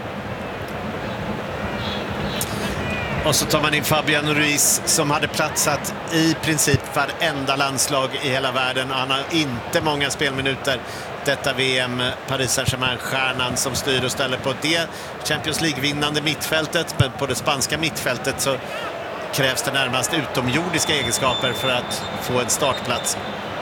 Och så tar man in Fabian Ruiz som hade platsat i princip varenda landslag i hela världen. Han har inte många spelminuter. Detta V M, Paris Saint-Germain-stjärnan som styr och ställer på det Champions League-vinnande mittfältet. Men på det spanska mittfältet så krävs det närmast utomjordiska egenskaper för att få en startplats.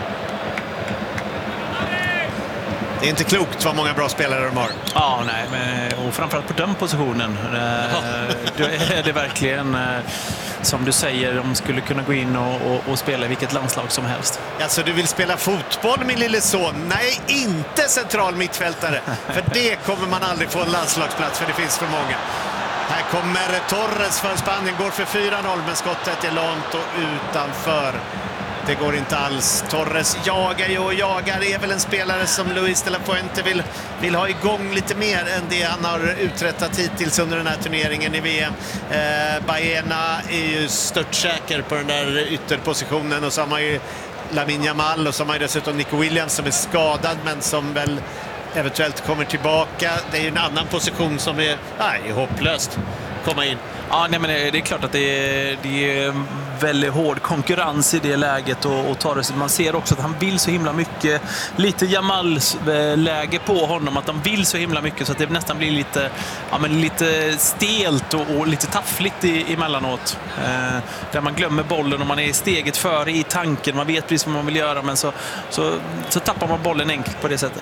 Det är inte klokt vad många bra spelare de har. Ja, nej, men, och framförallt på den positionen. Då är det verkligen, som du säger, de skulle kunna gå in och, och, och spela i vilket landslag som helst. Alltså, du vill spela fotboll, min lille son? Nej, inte central mittfältare. För det kommer man aldrig få en landslagsplats, för det finns för många. Här kommer Torres för Spanien, går för fyra noll, men skottet är långt och utanför. Det går inte alls. Torres jagar ju och jagar. Det är väl en spelare som Luis de la Fuente vill, vill ha igång lite mer än det han har uträttat hittills under den här turneringen i V M. Eh, Baena är ju störtsäker på den där ytterpositionen och så har man ju Lamine Yamal och så har man ju dessutom Nico Williams som är skadad men som väl eventuellt kommer tillbaka. Det är ju en annan position som är, nej, hopplöst komma in. Ja, nej, men det är klart att det är, det är väldigt hård konkurrens i det läget och, och Torres, man ser också att han vill så himla mycket, lite Jamals läge på honom, att han vill så himla mycket så att det nästan blir lite, ja, men lite stelt och, och lite taffligt i, emellanåt. Eh, där man glömmer bollen och man är steget före i tanken, man vet precis vad man vill göra men så, så, så tappar man bollen enkelt på det sättet.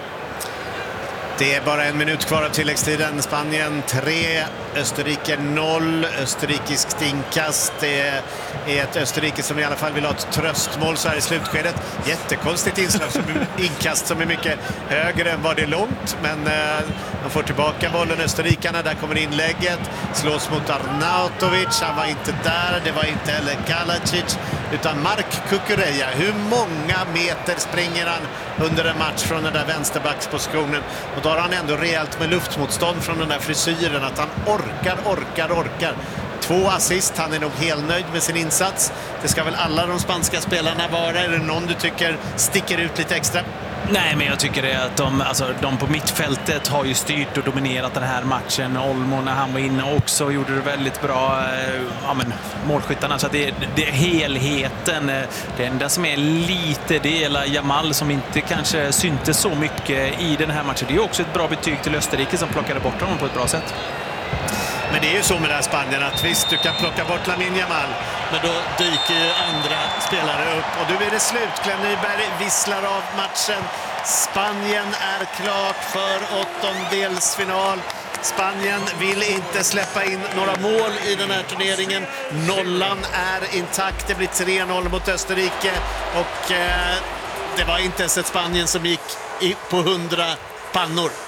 Det är bara en minut kvar av tilläggstiden. Spanien tre, Österrike noll. Österrikiskt inkast. Det är ett Österrike som i alla fall vill ha ett tröstmål så här i slutskedet. Jättekonstigt inslag som inkast som är mycket högre än vad det är långt. Men eh, de får tillbaka bollen, österrikarna. Där kommer inlägget. Slås mot Arnautovic. Han var inte där. Det var inte heller Kalacic utan Marc Cucurella. Hur många meter springer han under en match från den där vänsterbackspositionen? Och då har han ändå rejält med luftmotstånd från den där frisyren att han orkar, orkar, orkar. Två assist, han är nog helt nöjd med sin insats. Det ska väl alla de spanska spelarna vara. Är det någon du tycker sticker ut lite extra? Nej, men jag tycker det att de, alltså, de på mittfältet har ju styrt och dominerat den här matchen. Olmo när han var inne också gjorde det väldigt bra. Ja, men, målskyttarna, så att det, det är helheten. Det enda som är lite det är Yamal som inte kanske syntes så mycket i den här matchen. Det är också ett bra betyg till Österrike som plockade bort honom på ett bra sätt. Men det är ju så med det här Spanien att visst, du kan plocka bort Lamine Yamal, men då dyker ju andra spelare upp. Och nu är det slut. Glenn Nyberg visslar av matchen. Spanien är klart för åttondelsfinal. Spanien vill inte släppa in några mål i den här turneringen. Nollan är intakt. Det blir tre noll mot Österrike. Och eh, det var inte ens ett Spanien som gick i, på hundra pannor.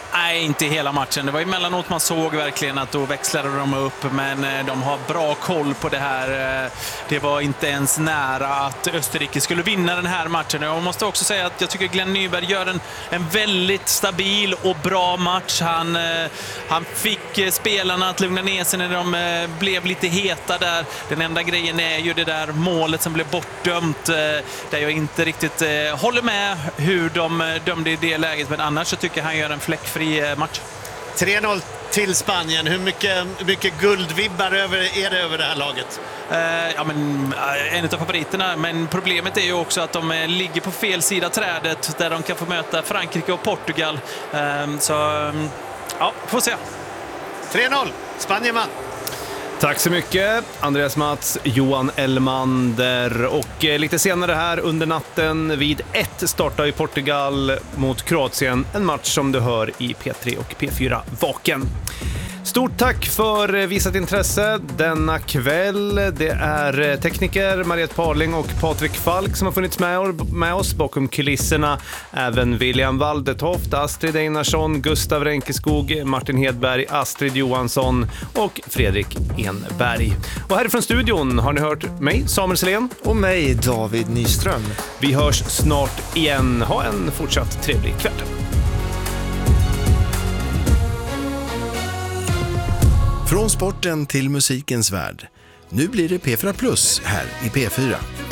Nej, inte hela matchen. Det var emellanåt man såg verkligen att då växlade de upp, men de har bra koll på det här. Det var inte ens nära att Österrike skulle vinna den här matchen. Jag måste också säga att jag tycker Glenn Nyberg gör en, en väldigt stabil och bra match. Han, han fick spelarna att lugna ner sig när de blev lite heta där. Den enda grejen är ju det där målet som blev bortdömt, där jag inte riktigt håller med hur de dömde i det läget, men annars så tycker jag han gör en fläckfri match. tre noll till Spanien. Hur mycket, hur mycket guldvibbar över, är det över det här laget? Eh, ja, men, en av favoriterna, men problemet är ju också att de ligger på fel sida trädet där de kan få möta Frankrike och Portugal. Eh, så ja, får se. tre noll, Spanien man. Tack så mycket, Andreas Mats, Johan Elmander. Och eh, lite senare här under natten vid ett startar i Portugal mot Kroatien. En match som du hör i P tre och P fyra Vaken. Stort tack för visat intresse denna kväll. Det är tekniker Mariette Parling och Patrik Falk som har funnits med, med oss bakom kulisserna. Även William Waldetoft, Astrid Einarsson, Gustav Renkeskog, Martin Hedberg, Astrid Johansson och Fredrik Enberg. Och härifrån studion har ni hört mig, Samuel Selén. Och mig, David Nyström. Vi hörs snart igen. Ha en fortsatt trevlig kväll. Från sporten till musikens värld. Nu blir det P fyra Plus här i P fyra.